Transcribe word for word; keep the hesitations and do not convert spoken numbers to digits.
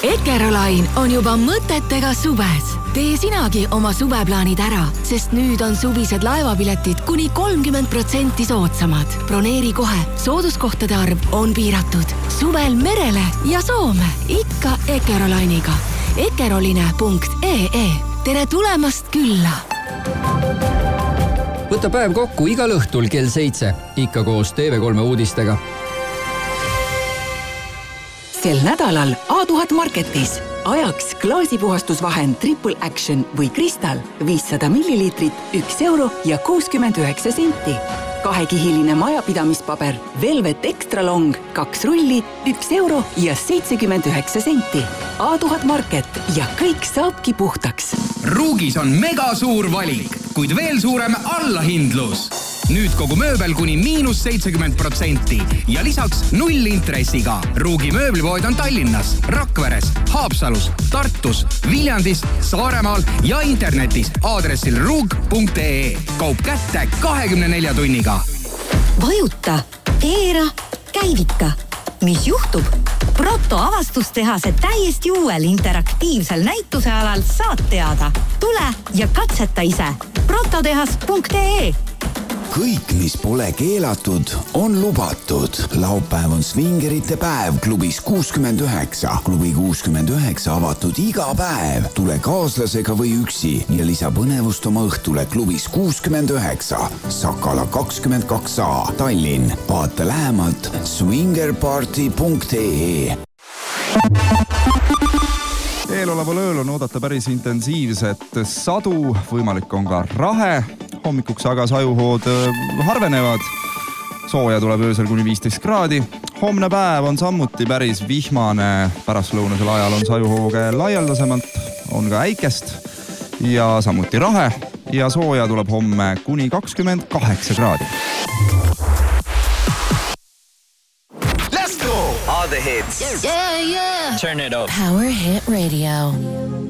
Ekerolain on juba mõtetega suves. Tee sinagi oma suveplaanid ära, sest nüüd on suvised laevapiletid kuni kolmkümmend protsenti soodsamad. Broneeri kohe, sooduskohtade arv on piiratud. Suvel merele ja Soome, ikka Ekerolainiga. ekeroline punkt ee. Tere tulemast külla! Võta päev kokku igal õhtul kell seitse, ikka koos T V kolme uudistega. Sel nädalal A tuhat Marketis. Ajaks klaasipuhastusvahend Triple Action või Kristal viissada milliliitrit, üks euro ja kuuskümmend üheksa senti. Kahekihiline majapidamispaber Velvet Extra Long, kaks rulli, üks euro ja seitsekümmend üheksa senti. A tuhat Market ja kõik saabki puhtaks. Ruugis on mega suur valik, kuid veel suurem allahindlus. Nüüd kogu mööbel kuni miinus seitsekümmend protsenti ja lisaks null intressiga. Ruugi mööblipood on Tallinnas, Rakveres, Haapsalus, Tartus, Viljandis, Saaremaal ja internetis aadressil ruug punkt ee. Kaup kätte kahekümne nelja tunniga. Vajuta, keera, käivita. Mis juhtub? Proto avastustehase täiesti uuel interaktiivsel näitusealal saad teada. Tule ja katseta ise. prototehas punkt ee. Kõik, mis pole keelatud, on lubatud. Laupäev on Swingerite päev klubis kuuskümmend üheksa. Klubi kuuskümmend üheksa avatud iga päev. Tule kaaslasega või üksi ja lisa põnevust oma õhtule klubis kuuskümmend üheksa. Sakala kakskümmend kaks A, Tallinn. Vaata lähemalt swingerparty punkt ee. Eeloleval ööl on oodata päris intensiivset sadu, võimalik on ka rahe. Hommikuks aga sajuhood harvenevad. Sooja tuleb öösel kuni viisteist kraadi. Homne päev on sammuti päris vihmane. Pärastlõunasel ajal on sajuhooge laialdasemalt, on ka äikest ja samuti rahe. Ja sooja tuleb homme kuni kakskümmend kaheksa kraadi. Let's go! All the hits. Yeah, yeah. Turn it up. Power Hit Radio.